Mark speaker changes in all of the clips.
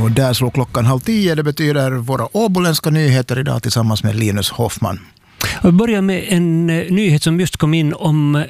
Speaker 1: Och där slår klockan 9:30. Det betyder våra åboländska nyheter idag tillsammans med Linus Hoffman.
Speaker 2: Jag börjar med en nyhet som just kom in om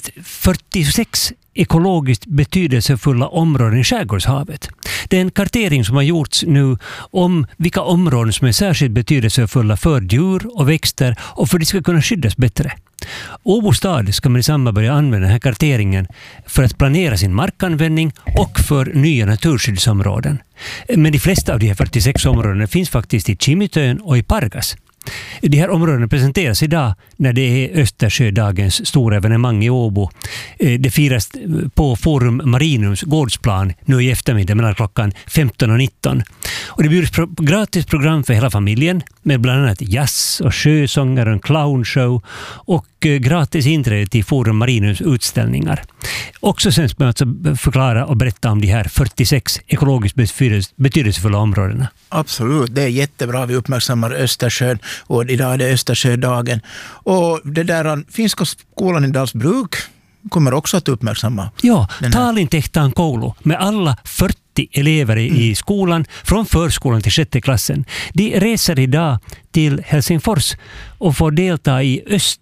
Speaker 2: 46 ekologiskt betydelsefulla områden i Skärgårdshavet. Det är en kartering som har gjorts nu om vilka områden som är särskilt betydelsefulla för djur och växter och för att de ska kunna skyddas bättre. Åbo stad ska med detsamma börja använda den här karteringen för att planera sin markanvändning och för nya naturskyddsområden. Men de flesta av de här 46 områdena finns faktiskt i Kimitön och i Pargas. De här områdena presenteras idag när det är Östersjödagens stora evenemang i Åbo. Det firas på Forum Marinums gårdsplan nu i eftermiddag mellan klockan 15 och 19. Och det bjuds gratis program för hela familjen med bland annat jazz och sjösånger och en clownshow och gratis inträde till Forum Marinums utställningar. Också sen ska man alltså förklara och berätta om de här 46 ekologiskt betydelsefulla områdena.
Speaker 1: Absolut, det är jättebra. Vi uppmärksammar Östersjön och idag är det Östersjödagen. Och det där finska skolan i Dalsbruk kommer också att uppmärksamma.
Speaker 2: Ja, Talintehtaan koulu med alla 40 elever i skolan från förskolan till 6:e klassen. De reser idag till Helsingfors och får delta i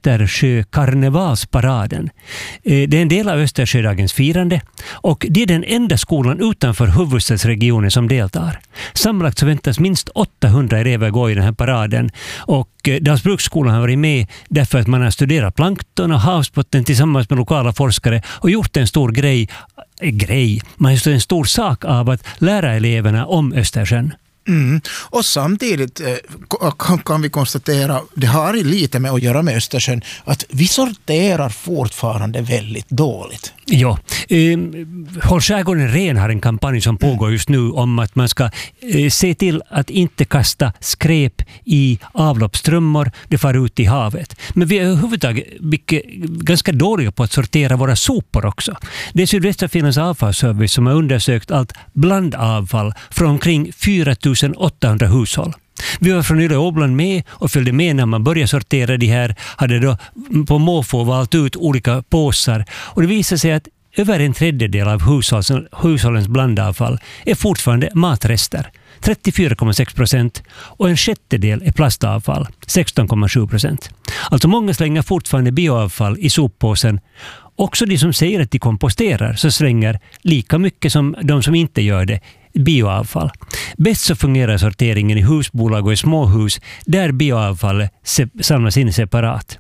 Speaker 2: Östersjökarnevalsparaden. Det är en del av Östersjödagens firande och det är den enda skolan utanför huvudstadsregionen som deltar. Sammanlagt så väntas minst 800 elever gå i den här paraden och Dalsbruksskolan har varit med därför att man har studerat plankton och havsbotten tillsammans med lokala forskare och gjort en stor grej. Man har gjort en stor sak av att lära eleverna om Östersjön.
Speaker 1: Och samtidigt kan vi konstatera, det har lite med att göra med Östersjön, att vi sorterar fortfarande väldigt dåligt.
Speaker 2: Ja, Håll skärgården ren har en kampanj som pågår just nu om att man ska se till att inte kasta skräp i avloppsströmmar, det far ut i havet. Men vi är överhuvudtaget ganska dåliga på att sortera våra sopor också. Det är Sydvästra Finlands avfallsservice som har undersökt allt blandavfall från omkring 4800 hushåll. Vi var från Yle Åboland med och följde med när man började sortera de här, hade då på måfå valt ut olika påsar och det visade sig att över en tredjedel av hushållens blandavfall är fortfarande matrester, 34,6%, och en sjättedel är plastavfall, 16,7%. Alltså många slänger fortfarande bioavfall i soppåsen. Också de som säger att de komposterar så slänger lika mycket som de som inte gör det bioavfall. Bäst så fungerar sorteringen i husbolag och i småhus där bioavfall samlas in separat.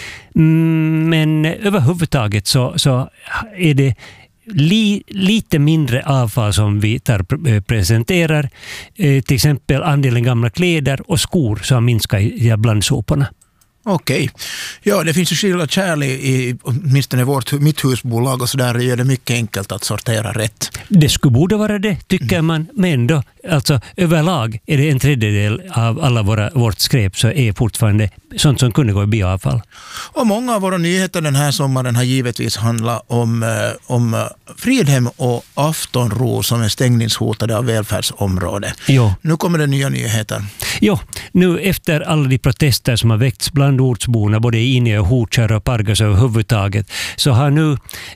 Speaker 2: Men överhuvudtaget så är det lite mindre avfall som vi presenterar. Till exempel andelen gamla kläder och skor som har minskat i blandsoporna.
Speaker 1: Okej. Ja, det finns ju skilda kärl i åtminstone mitt husbolag och så där gör det mycket enkelt att sortera rätt.
Speaker 2: Det borde vara det, tycker man. Men då, alltså överlag är det en tredjedel av alla vårt skräp så är fortfarande sånt som kunde gå i bioavfall.
Speaker 1: Och många av våra nyheter den här sommaren har givetvis handlat om Fridhem och Aftonro som är stängningshotade av välfärdsområdet.
Speaker 2: Jo.
Speaker 1: Nu kommer det nya nyheter.
Speaker 2: Ja, nu efter alla de protester som har väckts bland ortsborna både i Inje och Hotskär och Pargas överhuvudtaget så har nu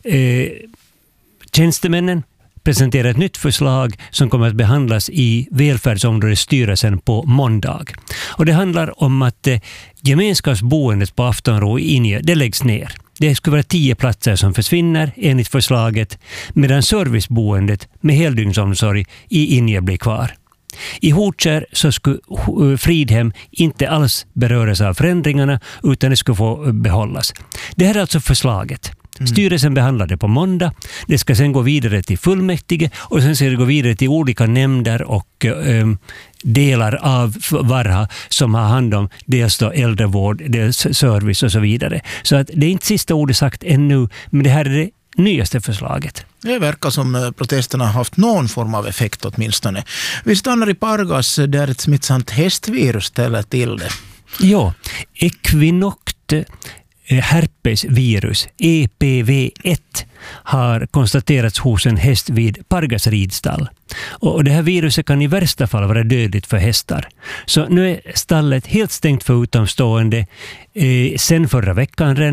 Speaker 2: tjänstemännen presenterat ett nytt förslag som kommer att behandlas i välfärdsområdesstyrelsen på måndag. Och det handlar om att gemenskapsboendet på Aftonro i Inje, det läggs ner. Det skulle vara 10 platser som försvinner enligt förslaget medan serviceboendet med heldygnsomsorg i Inje blir kvar. I Hotskär så skulle Fridhem inte alls beröras av förändringarna utan det skulle få behållas. Det här är alltså förslaget. Styrelsen behandlar det på måndag. Det ska sen gå vidare till fullmäktige och sen ska det gå vidare till olika nämnder och delar av Varha som har hand om dels då äldrevård, dels service och så vidare. Så att det är inte sista ordet sagt ännu, men det här är det nyaste förslaget.
Speaker 1: Det verkar som protesterna har haft någon form av effekt åtminstone. Vi stannar i Pargas där ett smittsamt hästvirus ställer till det.
Speaker 2: Ja, Equinoct herpesvirus, EPV1, har konstaterats hos en häst vid Pargas ridstall. Och det här viruset kan i värsta fall vara dödligt för hästar. Så nu är stallet helt stängt för utomstående sen förra veckan redan.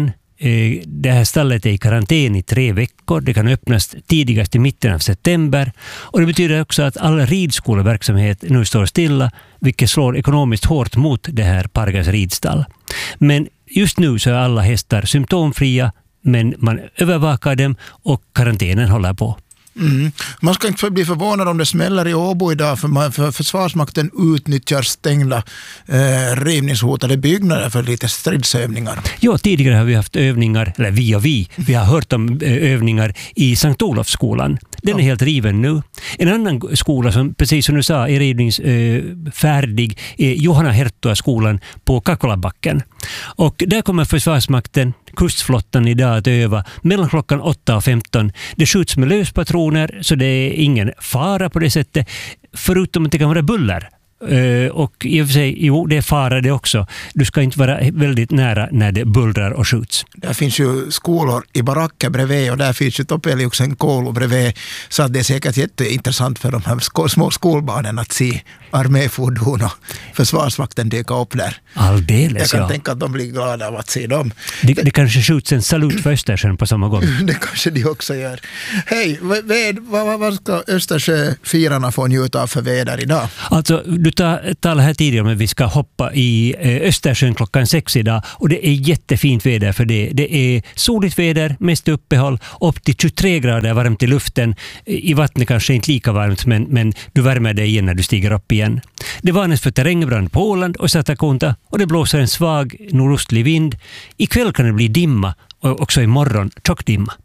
Speaker 2: det här stallet är i karantän i 3 veckor. Det kan öppnas tidigast i mitten av september. Och det betyder också att all ridskoleverksamhet nu står stilla, vilket slår ekonomiskt hårt mot det här Pargas ridstall. Men just nu så är alla hästar symptomfria, men man övervakar dem och karantänen håller på.
Speaker 1: Man ska inte bli förvånad om det smäller i Åbo idag, för Försvarsmakten utnyttjar stängda rivningshotade byggnader för lite stridsövningar.
Speaker 2: Ja, tidigare har vi haft övningar, eller vi har hört om övningar i Sankt Olofsskolan. Den är helt riven nu. En annan skola som, precis som du sa, är rivningsfärdig är Johanna Herttua-skolan på Kakkolabacken. Och där kommer Försvarsmakten, kustflottan idag att öva mellan klockan 8 och 15. Det skjuts med löspatroner, så det är ingen fara på det sättet, förutom att det kan vara buller. Och i och för sig, det är fara det också. Du ska inte vara väldigt nära när det bullrar och skjuts.
Speaker 1: Där finns ju skolor i baracker bredvid, och där finns ju Topeliuksen koulu bredvid, så att det är säkert jätteintressant för de här små skolbarnen att se arméfordon och Försvarsmakten dyka upp där.
Speaker 2: Alldeles,
Speaker 1: jag kan tänka att de blir glada av att se dem.
Speaker 2: Det kanske skjuts en salut för Östersjön på samma gång.
Speaker 1: Det kanske de också gör. Hej, vad ska Östersjöfirarna få njuta av för väder idag?
Speaker 2: Alltså, du talade här tidigare om att vi ska hoppa i Östersjön klockan 6 idag, och det är jättefint väder för det. Det är soligt väder, mest uppehåll, upp till 23 grader varmt i luften. I vattnet kanske inte lika varmt, men du värmer dig igen när du stiger upp igen. Det varnas för terrängbrand på Åland och Satakunta, och det blåser en svag nordostlig vind. Ikväll kan det bli dimma, och också imorgon tjockdimma.